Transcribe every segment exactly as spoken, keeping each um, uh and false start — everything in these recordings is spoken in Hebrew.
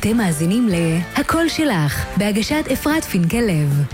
אתם מאזינים ל"הכל שלך", בהגשת אפרת פינקל-לב.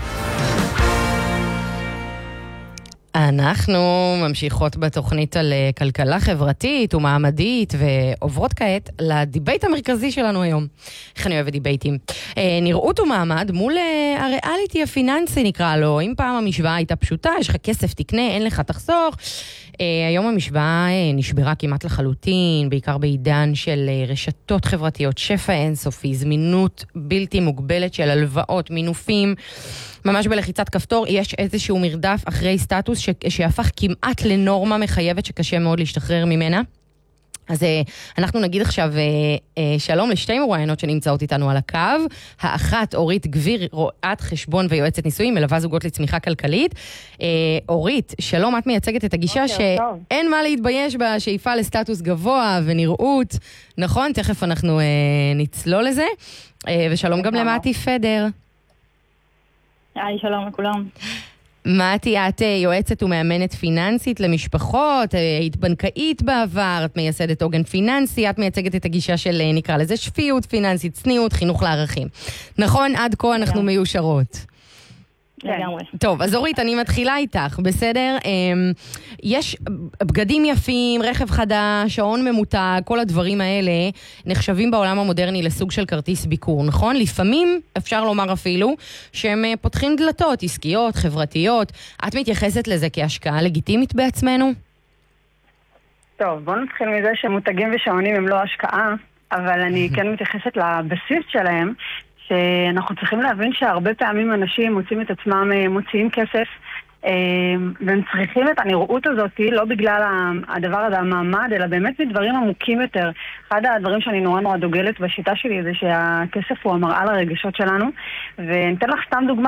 אנחנו ממשיכות בתוכנית על כלכלה חברתית ומעמדית, ועוברות כעת לדיבייט המרכזי שלנו היום. איך אני אוהבת דיבייטים? נראות ומעמד מול הריאליטי הפיננסי נקרא לו. אם פעם המשוואה הייתה פשוטה, יש לך כסף תקנה, אין לך תחסוך. היום המשוואה נשברה כמעט לחלוטין, בעיקר בעידן של רשתות חברתיות, שפע אינסופי, זמינות בלתי מוגבלת של הלוואות, מינופים. ממש בלחיצת כפתור יש איזשהו מרדף אחרי סטטוס ש... שהפך כמעט לנורמה מחייבת שקשה מאוד להשתחרר ממנה. אז אנחנו נגיד עכשיו שלום לשתי מרואיינות שנמצאות איתנו על הקו. האחת, אורית גביר, רואת חשבון ויועצת נישואים, מלווה זוגות לצמיחה כלכלית. אורית, שלום, את מייצגת את הגישה שאין מה להתבייש בשאיפה לסטטוס גבוה ונראות. נכון, תכף אנחנו נצלול לזה. ושלום גם למתי פדר. היי, שלום לכולם. מתי, את יועצת ומאמנת פיננסית למשפחות, היית בנקאית בעבר, את מייסדת עוגן פיננסי, את מייצגת את הגישה של, נקרא לזה, שפיות פיננסית, צניעות, חינוך לערכים. נכון, עד כה אנחנו מיושרות. לגמרי. טוב, אז אורית, אני מתחילה איתך, בסדר? יש בגדים יפים, רכב חדש, שעון ממותג, כל הדברים האלה נחשבים בעולם המודרני לסוג של כרטיס ביקור, נכון? לפעמים, אפשר לומר אפילו, שהם פותחים דלתות עסקיות, חברתיות. את מתייחסת לזה כהשקעה לגיטימית בעצמנו? טוב, בואו נתחיל מזה שמותגים ושעונים הם לא השקעה, אבל אני כן מתייחסת לבסיס שלהם, שאנחנו צריכים להבין שהרבה פעמים אנשים מוצאים את עצמם, מוציאים כסף, והם צריכים את הנראות הזאת, לא בגלל הדבר הזה, המעמד, אלא באמת מדברים עמוקים יותר. אחד הדברים שאני נורא נורא דוגלת בשיטה שלי זה שהכסף הוא המראה לרגשות שלנו, וניתן לך סתם דוגמה.